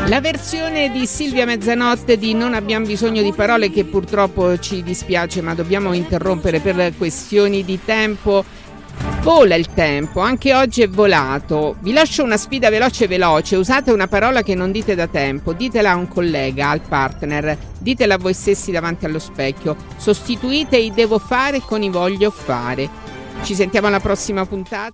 La versione di Silvia Mezzanotte di Non abbiamo bisogno di parole, che purtroppo ci dispiace ma dobbiamo interrompere per questioni di tempo. Vola il tempo, anche oggi è volato. Vi lascio una sfida veloce veloce. Usate una parola che non dite da tempo. Ditela a un collega, al partner. Ditela a voi stessi davanti allo specchio. Sostituite i devo fare con i voglio fare. Ci sentiamo alla prossima puntata.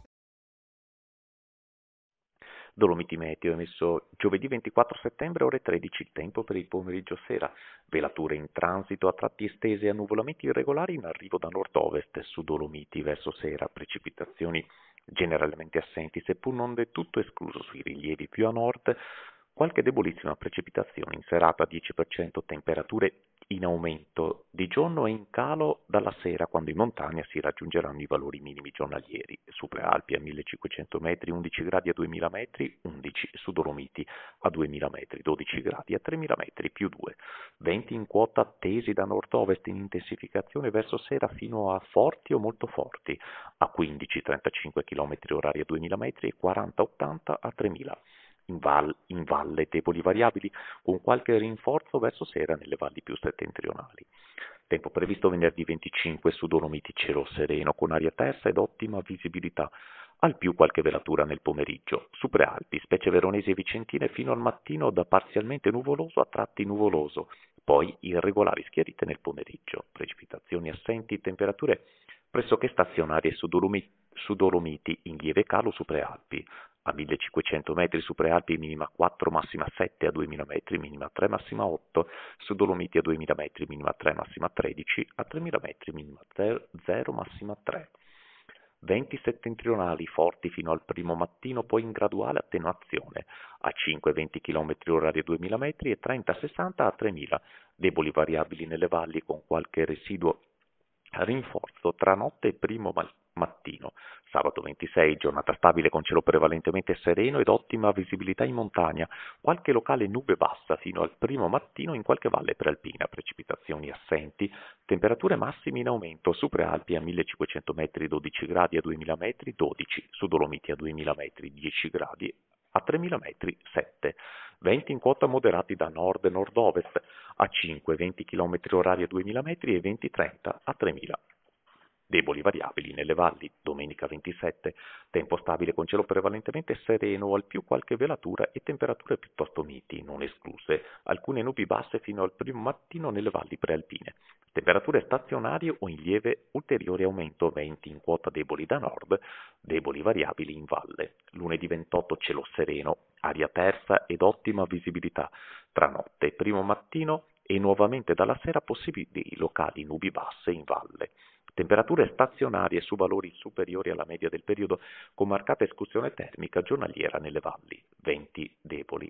Dolomiti Meteo emesso giovedì 24 settembre ore 13, il tempo per il pomeriggio sera, velature in transito a tratti estese e annuvolamenti irregolari in arrivo da nord-ovest su Dolomiti verso sera, precipitazioni generalmente assenti seppur non del tutto escluso sui rilievi più a nord, qualche debolissima precipitazione in serata 10%, temperature in aumento di giorno e in calo dalla sera quando in montagna si raggiungeranno i valori minimi giornalieri. Su Prealpi a 1500 metri 11 gradi a 2000 metri, 11 su Dolomiti a 2000 metri, 12 gradi a 3000 metri più 2. Venti in quota attesi da nord-ovest in intensificazione verso sera fino a forti o molto forti, a 15-35 km orari a 2000 metri e 40-80 a 3000. In valle deboli variabili con qualche rinforzo verso sera nelle valli più settentrionali. Tempo previsto venerdì 25 su Dolomiti cielo sereno con aria tersa ed ottima visibilità, al più qualche velatura nel pomeriggio. Su Prealpi, specie veronesi e vicentine fino al mattino da parzialmente nuvoloso a tratti nuvoloso, poi irregolari schiarite nel pomeriggio. Precipitazioni assenti, temperature pressoché stazionarie su Dolomiti in lieve calo su Prealpi. A 1500 metri su Prealpi minima 4, massima 7, a 2000 metri minima 3, massima 8, su Dolomiti a 2000 metri minima 3, massima 13, a 3000 metri minima 0, massima 3. Venti settentrionali forti fino al primo mattino, poi in graduale attenuazione, a 5-20 km orari a 2000 metri e 30-60 a 3000, deboli variabili nelle valli con qualche residuo rinforzo tra notte e primo mattino. Sabato 26, giornata stabile con cielo prevalentemente sereno ed ottima visibilità in montagna, qualche locale nube bassa fino al primo mattino in qualche valle prealpina, precipitazioni assenti, temperature massime in aumento, su Prealpi a 1500 metri 12 gradi a 2000 metri 12, su Dolomiti a 2000 metri 10 gradi, a 3000 metri 7. Venti in quota moderati da nord e nord-ovest, a 5-20 km orari a 2000 metri e 20-30 a 3000. Deboli variabili nelle valli, domenica 27, tempo stabile con cielo prevalentemente sereno, al più qualche velatura e temperature piuttosto miti, non escluse, alcune nubi basse fino al primo mattino nelle valli prealpine. Temperature stazionarie o in lieve ulteriore aumento, venti in quota deboli da nord, deboli variabili in valle. Lunedì 28 cielo sereno, aria tersa ed ottima visibilità, tra notte e primo mattino e nuovamente dalla sera possibili locali nubi basse in valle. Temperature stazionarie su valori superiori alla media del periodo con marcata escursione termica giornaliera nelle valli, venti deboli.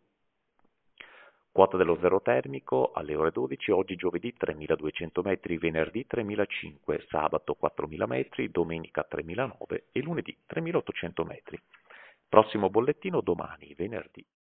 Quota dello zero termico alle ore 12, oggi giovedì 3200 metri, venerdì 3005, sabato 4000 metri, domenica 3009 e lunedì 3800 metri. Prossimo bollettino domani, venerdì.